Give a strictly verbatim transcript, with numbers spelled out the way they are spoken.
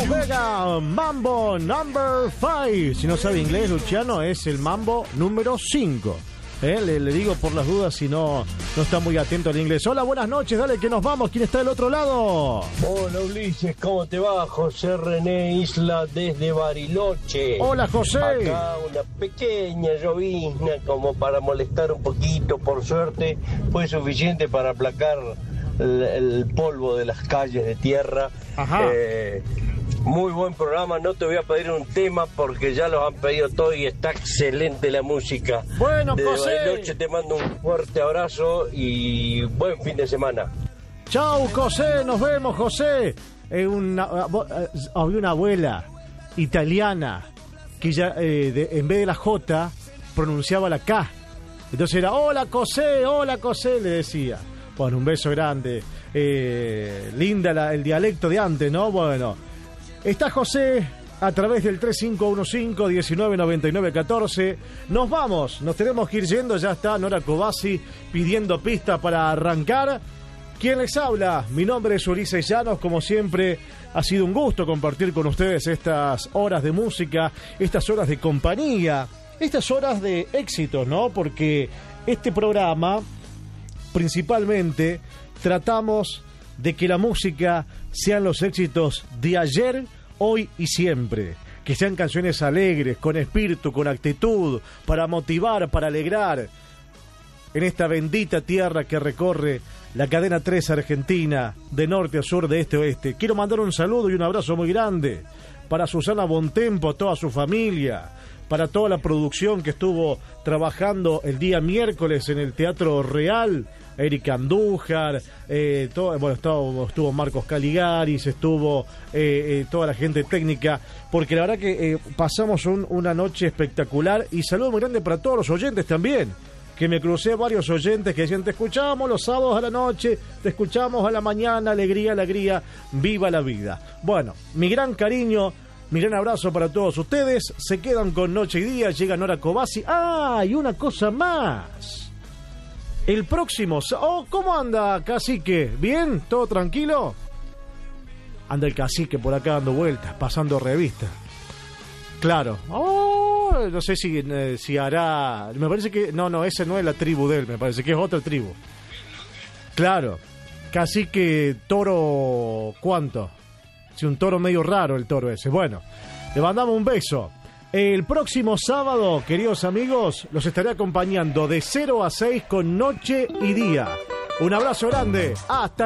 Carlos Vega, Mambo Number five. Si no sabe inglés, Luciano, es el Mambo número cinco. ¿Eh? Le, le digo por las dudas si no, no está muy atento al inglés. Hola, buenas noches, dale que nos vamos. ¿Quién está del otro lado? Hola Ulises, ¿cómo te va? José René Isla desde Bariloche. Hola José. Acá una pequeña llovizna como para molestar un poquito, por suerte fue suficiente para aplacar el, el polvo de las calles de tierra. Ajá. Eh, Muy buen programa, no te voy a pedir un tema porque ya los han pedido todos y está excelente la música. Bueno, Desde José. Bariloche te mando un fuerte abrazo y buen fin de semana. Chau, José, nos vemos, José. Eh, una, había una abuela italiana que ya eh, de, en vez de la J pronunciaba la K. Entonces era, hola, José, hola, José, le decía. Bueno, un beso grande. Eh, linda la, el dialecto de antes, ¿no? Bueno. Está José a través del tres cinco uno cinco, uno nueve nueve nueve uno cuatro. Nos vamos, nos tenemos que ir yendo. Ya está Nora Cobasi pidiendo pista para arrancar. ¿Quién les habla? Mi nombre es Ulises Llanos. Como siempre, ha sido un gusto compartir con ustedes estas horas de música, estas horas de compañía, estas horas de éxitos, ¿no? Porque este programa, principalmente, tratamos de que la música sean los éxitos de ayer, hoy y siempre. Que sean canciones alegres, con espíritu, con actitud, para motivar, para alegrar. En esta bendita tierra que recorre la cadena tres Argentina, de norte a sur, de este a oeste. Quiero mandar un saludo y un abrazo muy grande para Susana Bontempo, toda su familia, para toda la producción que estuvo trabajando el día miércoles en el Teatro Real. Erika Andújar, eh, todo, bueno, estuvo, estuvo Marcos Caligaris, estuvo eh, eh, toda la gente técnica, porque la verdad que eh, pasamos un, una noche espectacular. Y saludo muy grande para todos los oyentes también, que me crucé varios oyentes que decían, te escuchamos los sábados a la noche, te escuchamos a la mañana, alegría, alegría, viva la vida. Bueno, mi gran cariño, mi gran abrazo para todos ustedes. Se quedan con Noche y Día, llega Nora Cobasi. ¡Ah! Y una cosa más. El próximo... Oh, ¿cómo anda, cacique? ¿Bien? ¿Todo tranquilo? Anda el cacique por acá dando vueltas, pasando revistas. Claro. Oh, no sé si, eh, si hará... Me parece que... No, no, esa no es la tribu de él, me parece que es otra tribu. Claro. Cacique toro... ¿Cuánto? Sí, un toro medio raro el toro ese. Bueno, le mandamos un beso. El próximo sábado, queridos amigos, los estaré acompañando de cero a seis con Noche y Día. Un abrazo grande. Hasta